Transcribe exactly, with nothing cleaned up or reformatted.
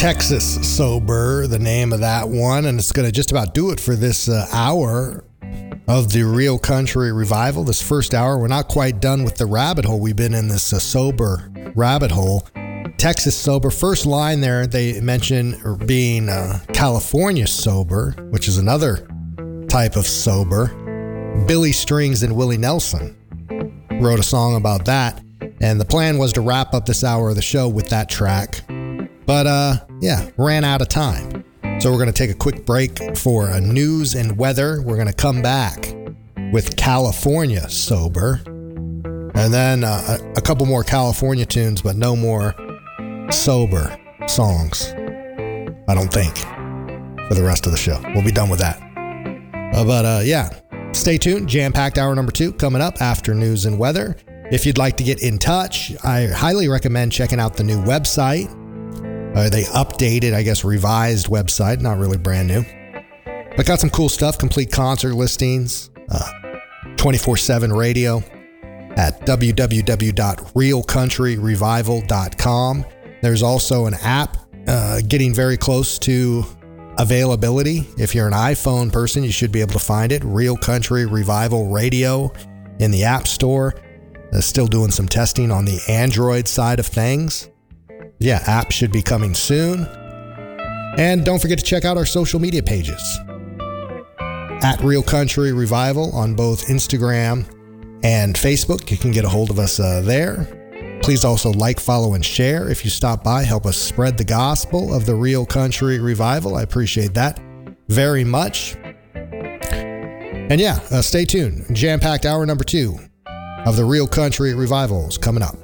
Texas Sober, the name of that one, and it's going to just about do it for this uh, hour of the Real Country Revival. This first hour, we're not quite done with the rabbit hole. We've been in this uh, sober rabbit hole. Texas Sober, first line there, they mention being uh, California Sober, which is another type of sober. Billy Strings and Willie Nelson wrote a song about that, and the plan was to wrap up this hour of the show with that track. But, uh, yeah, ran out of time. So we're going to take a quick break for uh, news and weather. We're going to come back with California Sober. And then uh, a, a couple more California tunes, but no more sober songs, I don't think, for the rest of the show. We'll be done with that. Uh, but, uh, yeah, stay tuned. Jam-packed hour number two coming up after news and weather. If you'd like to get in touch, I highly recommend checking out the new website. Uh, they updated, I guess, revised website, not really brand new. But got some cool stuff, complete concert listings, uh, twenty-four seven radio at w w w dot real country revival dot com. There's also an app uh, getting very close to availability. If you're an iPhone person, you should be able to find it. Real Country Revival Radio in the App Store. Uh, still doing some testing on the Android side of things. Yeah, app should be coming soon. And don't forget to check out our social media pages. At Real Country Revival on both Instagram and Facebook. You can get a hold of us uh, there. Please also like, follow, and share. If you stop by, help us spread the gospel of the Real Country Revival. I appreciate that very much. And yeah, uh, stay tuned. Jam-packed hour number two of the Real Country Revival is coming up.